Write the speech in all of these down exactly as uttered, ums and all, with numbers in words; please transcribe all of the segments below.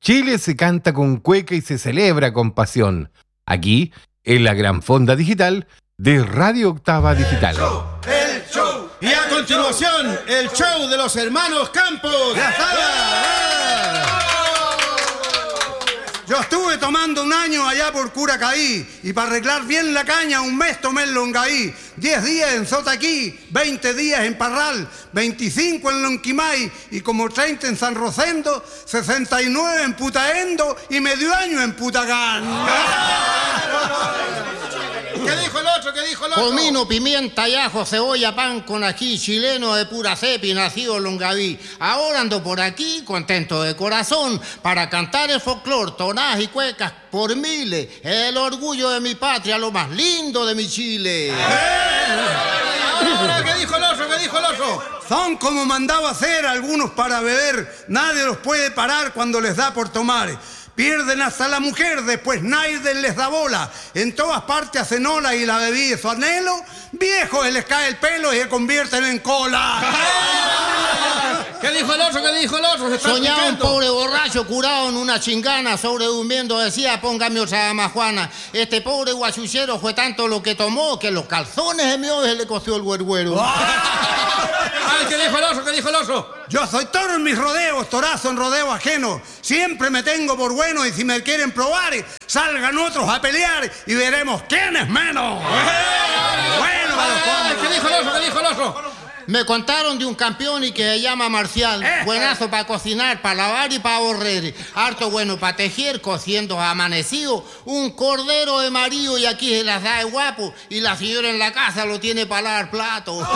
Chile se canta con cueca y se celebra con pasión. Aquí, en la gran fonda digital de Radio Octava Digital. El show, el show. Y a continuación, el show de los hermanos Campos. ¡Ya está! Yo estuve tomando un año allá por Curacaí y para arreglar bien la caña un mes tomé en Longaí, diez días en Sotaquí, veinte días en Parral, veinticinco en Lonquimay y como treinta en San Rosendo, sesenta y nueve en Putaendo y medio año en Putagán. ¿Qué dijo el otro? ¿Qué dijo el otro? Comino, pimienta y ajo, cebolla, pan con ají, chileno de pura cepa y nacido en Longaví. Ahora ando por aquí, contento de corazón, para cantar el folclore, tonadas y cuecas por miles. El orgullo de mi patria, lo más lindo de mi Chile. Ahora, ¿qué dijo el otro? ¿Qué dijo el otro? Son como mandaba hacer algunos para beber, nadie los puede parar cuando les da por tomar. Pierden hasta la mujer, después nadie les da bola. En todas partes hacen ola y la bebida es su anhelo. Viejos les cae el pelo y se convierten en cola. ¿Qué dijo el otro? ¿Qué dijo el otro? Se está Soñaba un explicando. pobre borracho curado en una chingana, sobredurmiendo, decía, póngame otra damajuana. Este pobre guachuchero fue tanto lo que tomó que los calzones de mi ojo le cogió el güergüero. Ay, ¿qué dijo el otro? ¿Qué dijo el otro? Yo soy toro en mis rodeos, torazo en rodeo ajeno. Siempre me tengo por bueno y si me quieren probar, salgan otros a pelear y veremos quién es menos. Bueno, Ay, ¿qué dijo el otro? ¿Qué dijo el otro? Me contaron de un campeón y que se llama Marcial. Buenazo para cocinar, para lavar y para borrer. Harto bueno para tejer, cociendo amanecido. Un cordero de marido y aquí se las da de guapo. Y la señora en la casa lo tiene para lavar platos.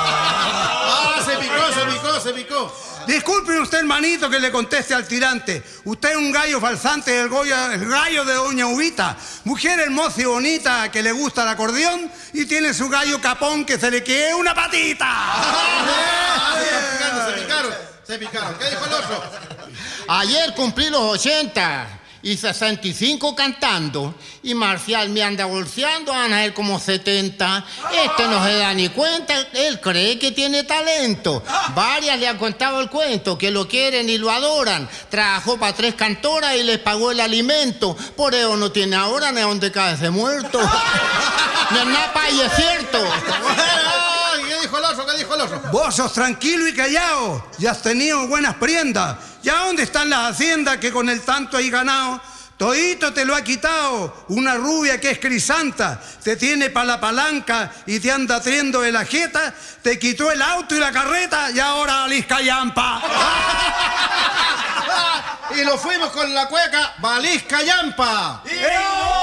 Ah, se picó, se picó, se picó. Disculpe usted, hermanito, que le conteste al tirante. Usted es un gallo falsante, el, Goya, el gallo de Doña Ubita. Mujer hermosa y bonita que le gusta el acordeón y tiene su gallo capón que se le quede una patita. Ah, se picaron, se picaron, se picaron. ¿Qué dijo el otro? Ayer cumplí los ochenta y sesenta y cinco cantando. Y Marcial me anda bolseando, van a ver como setenta. Este no se da ni cuenta, él cree que tiene talento. Varias le han contado el cuento, que lo quieren y lo adoran. Trabajó para tres cantoras y les pagó el alimento. Por eso no tiene ahora ni a dónde caerse muerto. No es nada, pa, y es cierto. Ay, ¿qué dijo el otro? ¿Qué dijo el otro? Vos sos tranquilo y callado y has tenido buenas prendas. ¿Ya dónde están las haciendas que con el tanto hay ganado? Todito te lo ha quitado una rubia que es crisanta, te tiene pa' la palanca y te anda triendo de la jeta, te quitó el auto y la carreta y ahora valís callampa. Y lo fuimos con la cueca Valís Callampa. ¡Eh!